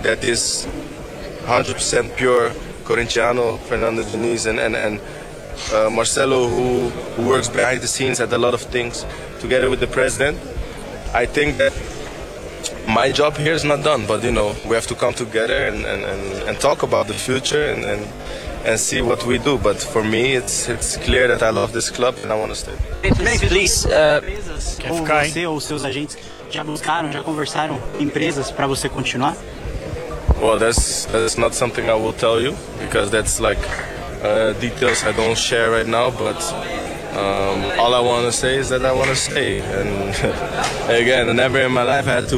that is 100% pure Corintiano, Fernando Diniz, and Marcelo, who works behind the scenes at a lot of things together with the president. I think that my job here is not done, but we have to come together and talk about the future and see what we do. But for me, it's clear that I love this club and I want to stay. Please, ou você ou seus agentes já conversaram empresas para você continuar? Well, that's not something I will tell you because that's like details I don't share right now. But all I want to say is that I want to stay. And again, never in my life I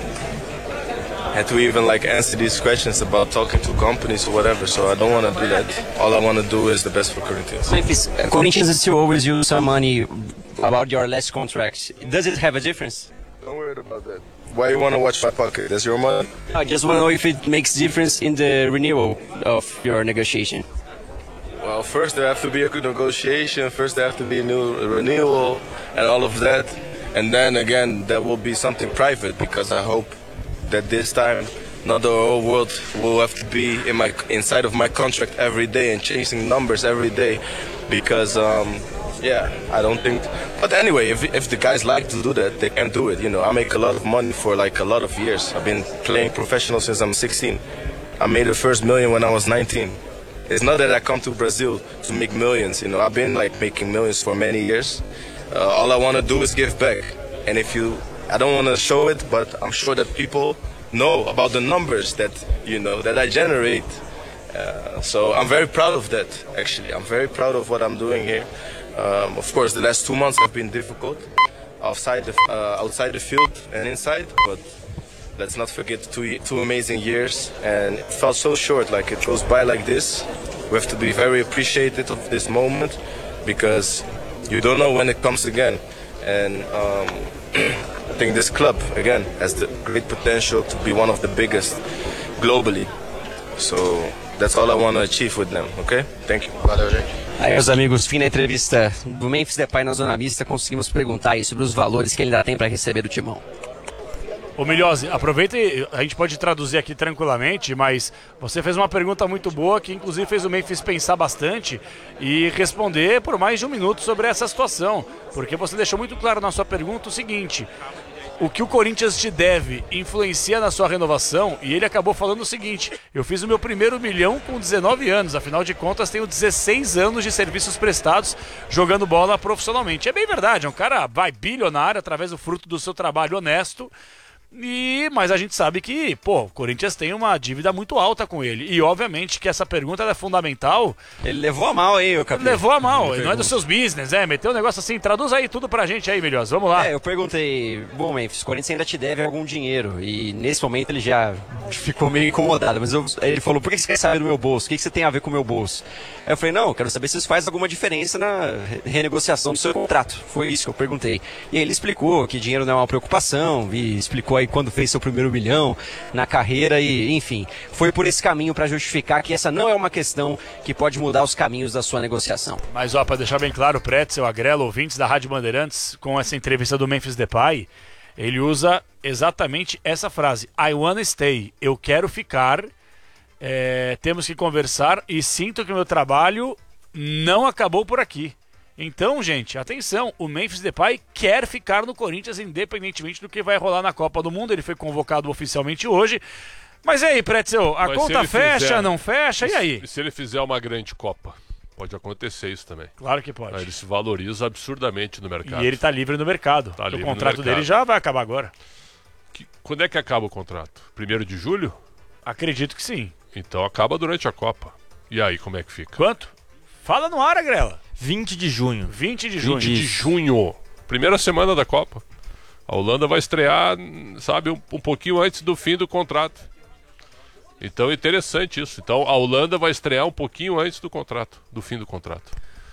had to even answer these questions about talking to companies or whatever. So I don't want to do that. All I want to do is the best for Corinthians. Memphis, Corinthians still always use some money about your last contract. Does it have a difference? Don't worry about that. Why you want to watch my pocket? That's your money? I just want to know if it makes difference in the renewal of your negotiation. Well, first there have to be a good negotiation. First there have to be a new renewal and all of that. And then again, there will be something private because I hope that this time not the whole world will have to be inside of my contract every day and chasing numbers every day because I don't think. But anyway, if the guys like to do that, they can do it. I make a lot of money for a lot of years. I've been playing professional since I'm 16. I made the first million when I was 19. It's not that I come to Brazil to make millions. I've been making millions for many years. All I want to do is give back. And I don't want to show it, but I'm sure that people know about the numbers that that I generate. So I'm very proud of that. Actually, I'm very proud of what I'm doing here. Of course, the last 2 months have been difficult, outside the field and inside. But let's not forget two amazing years, and it felt so short. It goes by like this. We have to be very appreciative of this moment because you don't know when it comes again. And I think this club again has the great potential to be one of the biggest globally. So that's all I want to achieve with them. Okay? Thank you. Valeu, gente. Aí, meus amigos, fim da entrevista do Memphis Depay na Zona Mista, conseguimos perguntar aí sobre os valores que ele ainda tem para receber do Timão. Ô Milhose, aproveita e a gente pode traduzir aqui tranquilamente, mas você fez uma pergunta muito boa que inclusive fez o Memphis pensar bastante e responder por mais de 1 minuto sobre essa situação, porque você deixou muito claro na sua pergunta o seguinte: o que o Corinthians te deve influencia na sua renovação, e ele acabou falando o seguinte: eu fiz o meu primeiro milhão com 19 anos, afinal de contas tenho 16 anos de serviços prestados jogando bola profissionalmente. É bem verdade, é um cara bilionário através do fruto do seu trabalho honesto. Mas a gente sabe que, o Corinthians tem uma dívida muito alta com ele. E obviamente que essa pergunta é fundamental. Ele levou a mal aí, o capitão. Levou a mal, não é dos seus business, meteu um negócio assim. Traduz aí tudo pra gente aí, Milhões, vamos lá. Eu perguntei, bom, Memphis, o Corinthians ainda te deve algum dinheiro. E nesse momento ele já ficou meio incomodado. Mas ele falou, por que você quer saber do meu bolso? O que você tem a ver com o meu bolso? Aí eu falei, não, eu quero saber se isso faz alguma diferença na renegociação do seu contrato. Foi isso que eu perguntei. E aí ele explicou que dinheiro não é uma preocupação, e explicou aí quando fez seu primeiro milhão na carreira e, enfim, foi por esse caminho para justificar que essa não é uma questão que pode mudar os caminhos da sua negociação. Mas, para deixar bem claro, Pretzel, Agrelo, ouvintes da Rádio Bandeirantes, com essa entrevista do Memphis Depay, ele usa exatamente essa frase: I wanna stay, eu quero ficar, temos que conversar e sinto que o meu trabalho não acabou por aqui. Então, gente, atenção, o Memphis Depay quer ficar no Corinthians independentemente do que vai rolar na Copa do Mundo. Ele foi convocado oficialmente hoje. Mas e aí, Pretzel, a conta fecha, não fecha? E aí? Se ele fizer uma grande Copa, pode acontecer isso também. Claro que pode. Aí ele se valoriza absurdamente no mercado. E ele está livre no mercado. O contrato dele já vai acabar agora. Quando é que acaba o contrato? 1º de julho? Acredito que sim. Então acaba durante a Copa. E aí, como é que fica? Quanto? Fala no ar, Agrela. 20 de junho. 20 de junho. 20 de junho. Primeira semana da Copa. A Holanda vai estrear, sabe, um pouquinho antes do fim do contrato. Então é interessante isso. Então a Holanda vai estrear um pouquinho antes do contrato, do fim do contrato.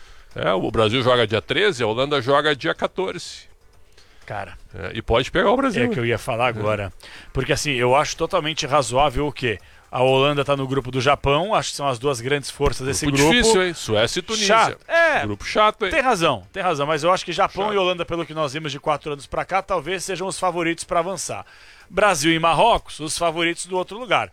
O Brasil joga dia 13, a Holanda joga dia 14. Cara. E pode pegar o Brasil. É que eu ia falar agora. Porque assim, eu acho totalmente razoável o quê? A Holanda está no grupo do Japão, acho que são as duas grandes forças desse grupo. Difícil, hein? Suécia e Tunísia. Chato. Grupo chato, hein? Tem razão, mas eu acho que Japão e Holanda, pelo que nós vimos de 4 anos para cá, talvez sejam os favoritos para avançar. Brasil e Marrocos, os favoritos do outro lugar.